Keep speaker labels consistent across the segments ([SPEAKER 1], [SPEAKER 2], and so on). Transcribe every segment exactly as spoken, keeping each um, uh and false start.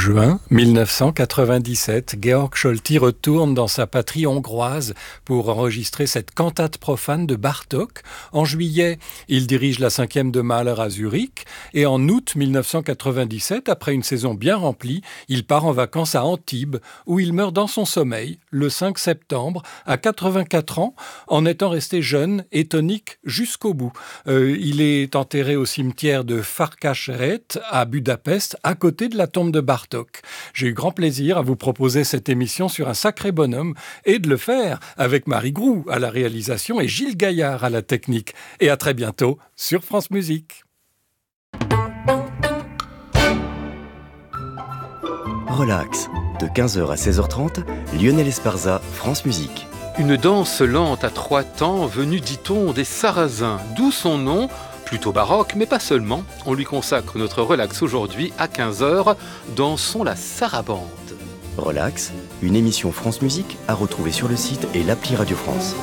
[SPEAKER 1] Juin mille neuf cent quatre-vingt-dix-sept, Georg Scholti retourne dans sa patrie hongroise pour enregistrer cette cantate profane de Bartók. En juillet, il dirige la cinquième de Mahler à Zurich. Et en août mille neuf cent quatre-vingt-dix-sept, après une saison bien remplie, il part en vacances à Antibes, où il meurt dans son sommeil, le cinq septembre, à quatre-vingt-quatre ans, en étant resté jeune et tonique jusqu'au bout. Euh, il est enterré au cimetière de Farkasréti à Budapest, à côté de la tombe de Bartók. J'ai eu grand plaisir à vous proposer cette émission sur un sacré bonhomme et de le faire avec Marie Groux à la réalisation et Gilles Gaillard à la technique. Et à très bientôt sur France Musique.
[SPEAKER 2] Relax, de quinze heures à seize heures trente, Lionel Esparza, France Musique.
[SPEAKER 3] Une danse lente à trois temps venue, dit-on, des Sarrasins, d'où son nom, plutôt baroque, mais pas seulement. On lui consacre notre relax aujourd'hui à quinze heures, dansons la sarabande.
[SPEAKER 2] Relax, une émission France Musique à retrouver sur le site et l'appli Radio France.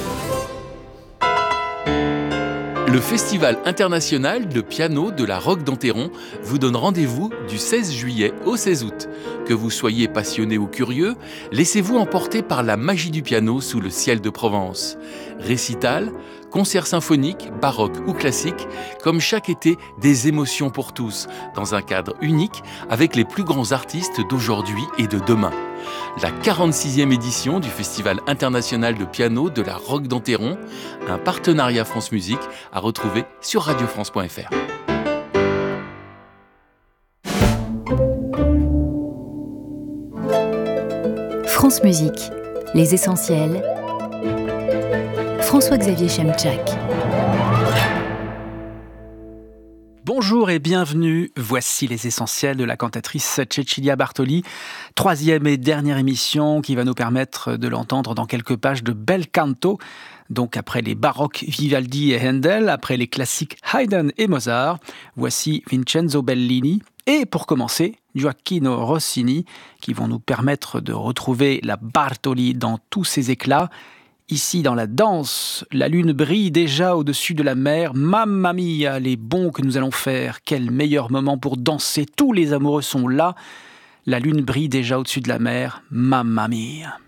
[SPEAKER 4] Le Festival international de piano de la Roque d'Enterron vous donne rendez-vous du seize juillet au seize août. Que vous soyez passionné ou curieux, laissez-vous emporter par la magie du piano sous le ciel de Provence. Récital, concerts symphoniques, baroques ou classiques, comme chaque été, des émotions pour tous, dans un cadre unique avec les plus grands artistes d'aujourd'hui et de demain. La quarante-sixième édition du Festival international de piano de la Roque d'Enterron, un partenariat France Musique à retrouver sur radio france point f r.
[SPEAKER 5] France Musique, les essentiels. François-Xavier Chemczak.
[SPEAKER 6] Bonjour et bienvenue, voici les essentiels de la cantatrice Cecilia Bartoli, troisième et dernière émission qui va nous permettre de l'entendre dans quelques pages de bel canto. Donc après les baroques Vivaldi et Handel, après les classiques Haydn et Mozart, voici Vincenzo Bellini et pour commencer, Gioacchino Rossini qui vont nous permettre de retrouver la Bartoli dans tous ses éclats. Ici, dans la danse, la lune brille déjà au-dessus de la mer. Mamma mia, les bons que nous allons faire. Quel meilleur moment pour danser. Tous les amoureux sont là. La lune brille déjà au-dessus de la mer. Mamma mia.